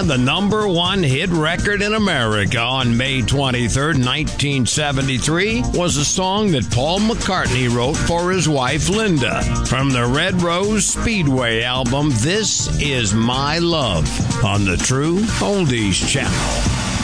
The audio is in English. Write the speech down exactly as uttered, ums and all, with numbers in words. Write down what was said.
and the number one hit record in America on May twenty-third, nineteen seventy-three, was a song that Paul McCartney wrote for his wife, Linda. From the Red Rose Speedway album, This Is My Love, on the True Oldies Channel.